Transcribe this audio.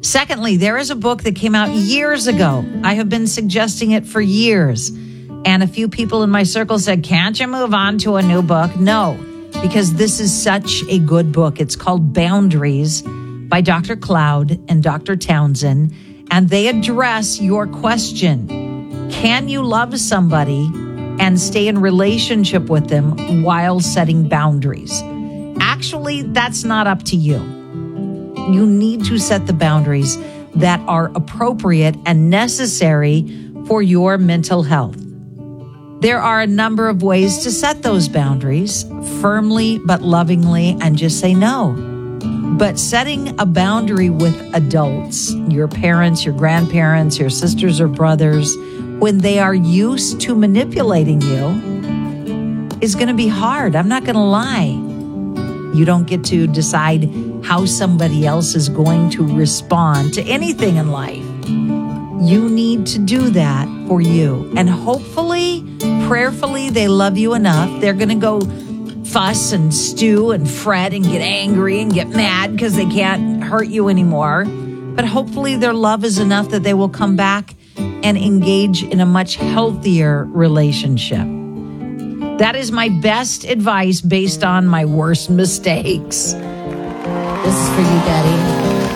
Secondly, there is a book that came out years ago. I have been suggesting it for years. And a few people in my circle said, can't you move on to a new book? No, because this is such a good book. It's called Boundaries by Dr. Cloud and Dr. Townsend. And they address your question. Can you love somebody and stay in relationship with them while setting boundaries? Actually, that's not up to you. You need to set the boundaries that are appropriate and necessary for your mental health. There are a number of ways to set those boundaries firmly but lovingly and just say no. But setting a boundary with adults, your parents, your grandparents, your sisters or brothers, when they are used to manipulating you, is going to be hard. I'm not going to lie. You don't get to decide how somebody else is going to respond to anything in life. You need to do that for you. And hopefully, prayerfully, they love you enough. They're going to go fuss and stew and fret and get angry and get mad because they can't hurt you anymore. But hopefully their love is enough that they will come back and engage in a much healthier relationship. That is my best advice based on my worst mistakes. This is for you, Daddy.